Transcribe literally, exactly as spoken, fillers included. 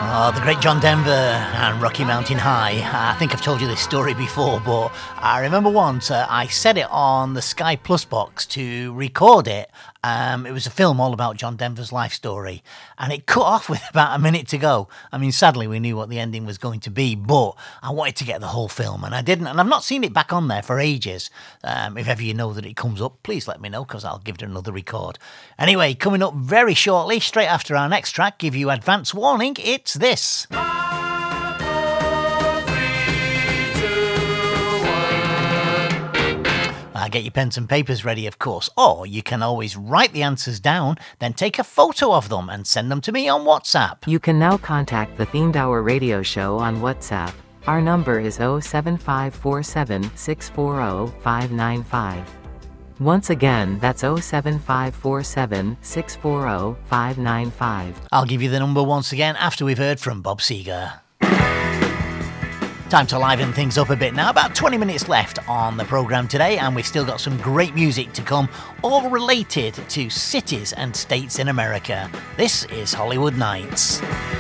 Oh, the great John Denver and Rocky Mountain High. I think I've told you this story before, but I remember once uh, I set it on the Sky Plus box to record it. Um, it was a film all about John Denver's life story, and it cut off with about a minute to go. I mean, sadly, we knew what the ending was going to be, but I wanted to get the whole film, and I didn't. And I've not seen it back on there for ages. Um, if ever you know that it comes up, please let me know, because I'll give it another record. Anyway, coming up very shortly, straight after our next track, give you advance warning, it's this. Uh, get your pens and papers ready, of course, or you can always write the answers down, then take a photo of them and send them to me on WhatsApp. You can now contact the Themed Hour radio show on WhatsApp. Our number is oh seven five four seven, six four oh, five nine five. Once again, that's oh seven five four seven, six four oh, five nine five. I'll give you the number once again after we've heard from Bob Seger. Time to liven things up a bit now. About twenty minutes left on the programme today, and we've still got some great music to come, all related to cities and states in America. This is Hollywood Nights.